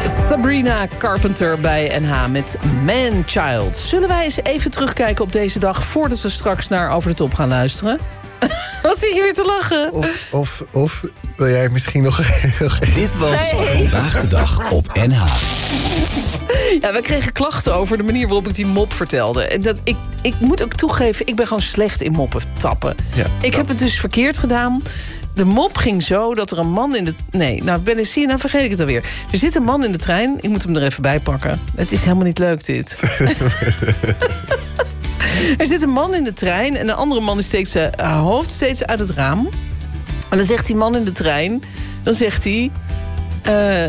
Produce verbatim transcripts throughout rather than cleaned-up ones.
Sabrina Carpenter bij N H met Man-Child. Zullen wij eens even terugkijken op deze dag voordat we straks naar Over de Top gaan luisteren? Wat zit je weer te lachen? Of, of, of wil jij misschien nog... Dit was Nee. Vandaag de Dag op N H. Ja, we kregen klachten over de manier waarop ik die mop vertelde. En dat, ik, ik moet ook toegeven, ik ben gewoon slecht in moppen tappen. Ja, ik ja. heb het dus verkeerd gedaan. De mop ging zo dat er een man in de... Nee, nou, ben ik, zie je, nou vergeet ik het alweer. Er zit een man in de trein, ik moet hem er even bij pakken. Het is helemaal niet leuk, dit. Er zit een man in de trein en een andere man die steekt zijn uh, hoofd steeds uit het raam. En dan zegt die man in de trein, dan zegt hij... Uh,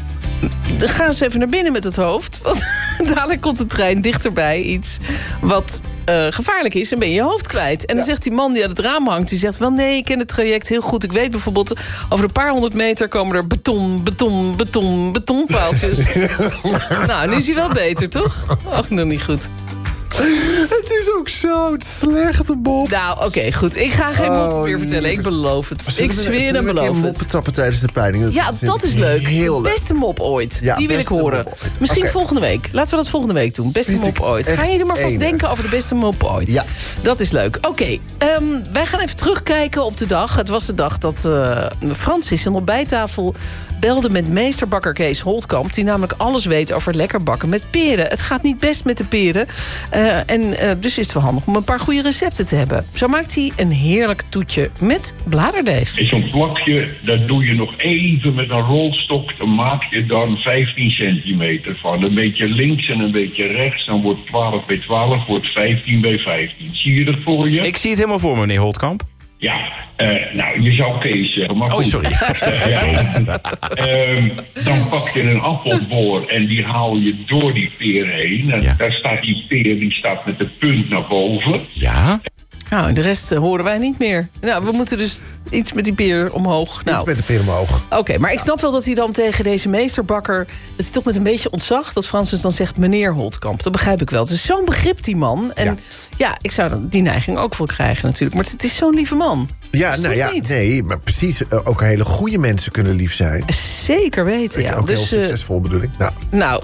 ga eens even naar binnen met het hoofd. Want dadelijk komt de trein dichterbij iets wat uh, gevaarlijk is en ben je je hoofd kwijt. En dan Ja. zegt die man die aan het raam hangt, die zegt wel nee, ik ken het traject heel goed. Ik weet bijvoorbeeld, over een paar honderd meter komen er beton, beton, beton, betonpaaltjes. Nou, nu is hij wel beter, toch? Ach, nog niet goed. Het is ook zo slechte mop. Nou, oké, okay, goed. Ik ga geen Oh, mop meer vertellen. nee. Ik beloof het. Zullen Ik we- zweer zullen en we een beloof keer het. moppen tappen tijdens de peiling? Ja, vind dat ik is leuk. Heel leuk. Beste mop ooit. Ja, die wil ik beste horen. mop ooit. Misschien Oké. volgende week. Laten we dat volgende week doen. Beste Vind mop ik ooit. echt Ga je er maar vast enig. denken over de beste mop ooit. Ja. Dat is leuk. Oké, okay, um, wij gaan even terugkijken op de dag. Het was de dag dat uh, Francis aan de ontbijttafel belde met meesterbakker Kees Holtkamp, die namelijk alles weet over lekker bakken met peren. Het gaat niet best met de peren. Uh, en uh, dus is het wel handig om een paar goede recepten te hebben. Zo maakt hij een heerlijk toetje met bladerdeeg. In zo'n plakje, daar doe je nog even met een rolstok. Dan maak je dan vijftien centimeter van. Een beetje links en een beetje rechts. Dan wordt twaalf bij twaalf, wordt vijftien bij vijftien. Zie je dat voor je? Ik zie het helemaal voor me, meneer Holtkamp. Ja, uh, nou, je zou Kees zeggen, maar Oh, goed. sorry. Ja. Um, dan pak je een appelboor en die haal je door die peer heen. En Ja. daar staat die peer, die staat met de punt naar boven. Ja? Nou, en de rest uh, horen wij niet meer. Nou, we moeten dus iets met die peer omhoog. Nou, Iets met de peer omhoog. Oké, okay, maar ik snap wel dat hij dan tegen deze meesterbakker... het is toch met een beetje ontzag dat Francis dan zegt meneer Holtkamp. Dat begrijp ik wel. Het is zo'n begrip, die man. En ja, Ja. ik zou dan die neiging ook wel krijgen natuurlijk. Maar het is zo'n lieve man. Ja, Is nou dat ja, niet? nee, maar precies. uh, Ook hele goede mensen kunnen lief zijn. Zeker weten, ja. Ook Dus, heel uh, succesvol bedoel ik. Nou, nou,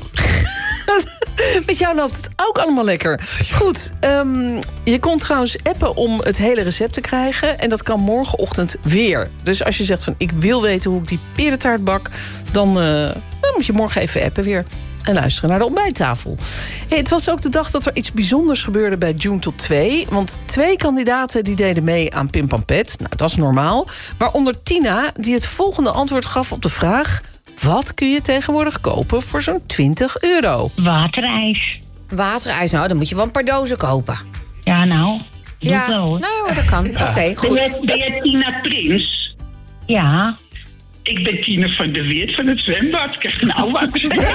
met jou loopt het ook allemaal lekker. Goed, um, je kon trouwens appen om het hele recept te krijgen. En dat kan morgenochtend weer. Dus als je zegt van ik wil weten hoe ik die perentaart bak... dan, uh, dan moet je morgen even appen weer. En luisteren naar de ontbijttafel. Hey, het was ook de dag dat er iets bijzonders gebeurde bij June tot twee. Want twee kandidaten die deden mee aan Pim Pam Pet. Nou, dat is normaal. Waaronder Tina, die het volgende antwoord gaf op de vraag... wat kun je tegenwoordig kopen voor zo'n twintig euro? Waterijs. Waterijs, nou, dan moet je wel een paar dozen kopen. Ja, nou. Doe Ja, het wel, hoor. nou, dat kan. Oké, okay, Ben goed. jij, ben jij Tina Prins? Ja. Ik ben Tina van der Weert van het zwembad. Kijk nou wat.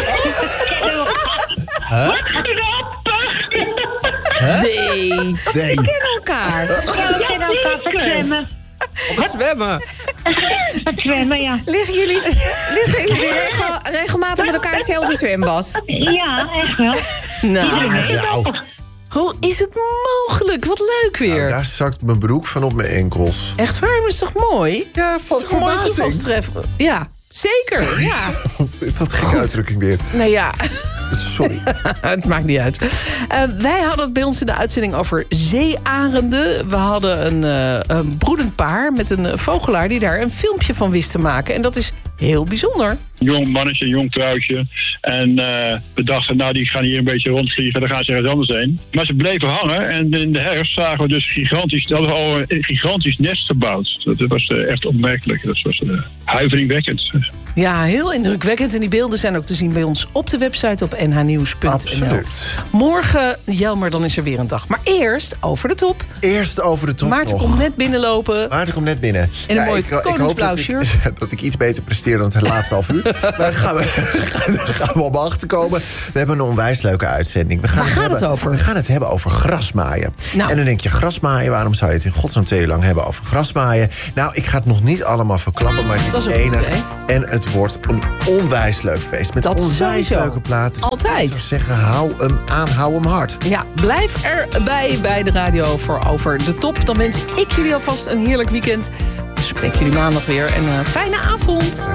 Huh? Wat grappig. Nee. nee. We kennen elkaar. Ja, we kennen elkaar van het zwemmen. Op het zwemmen. Het zwemmen, ja. Liggen jullie, liggen jullie regel, regelmatig met elkaar in hetzelfde zwembad? Ja, echt wel. Nou, Nou, hoe is het mogelijk? Wat leuk weer. nou, daar zakt mijn broek van op mijn enkels. Echt waar, maar is toch mooi? Ja, van Is toch een mooi verbazing. toevalstreffer? Ja, zeker. Ja. Is dat geen uitdrukking weer? Nou ja, Sorry. het maakt niet uit. Uh, wij hadden het bij ons in de uitzending over zeearenden. We hadden een, uh, een broedend paar met een vogelaar... die daar een filmpje van wist te maken. En dat is heel bijzonder. Jong mannetje, jong truitje. En uh, we dachten, nou, die gaan hier een beetje rondvliegen. Dan gaan ze ergens anders heen. Maar ze bleven hangen. En in de herfst zagen we dus gigantisch... Dat was al een gigantisch nest gebouwd. Dat was uh, echt opmerkelijk. Dat was uh, huiveringwekkend. Ja, heel indrukwekkend. En die beelden zijn ook te zien bij ons op de website op n h nieuws punt n l. Absoluut. Morgen, Jelmer, dan is er weer een dag. Maar eerst over de top. Eerst over de top Maarten nog. komt net binnenlopen. Maarten komt net binnen. In een mooi ik, ik hoop dat koningsblauw ik, shirt. dat ik iets beter presteer dan het laatste half uur. Maar daar gaan we, daar gaan we op achterkomen. We hebben een onwijs leuke uitzending. We gaan Waar gaat hebben, het over? We gaan het hebben over grasmaaien. Nou. En dan denk je, grasmaaien, waarom zou je het in godsnaam twee uur lang hebben over grasmaaien? Nou, ik ga het nog niet allemaal verklappen, maar het Dat is is een goed enig. idee. En het wordt een onwijs leuk feest. Met Dat onwijs sowieso. leuke platen. Altijd. Ik zou zeggen, hou hem aan, hou hem hard. Ja, blijf erbij bij de radio voor Over de Top. Dan wens ik jullie alvast een heerlijk weekend. Ik spreek jullie maandag weer. En een fijne avond.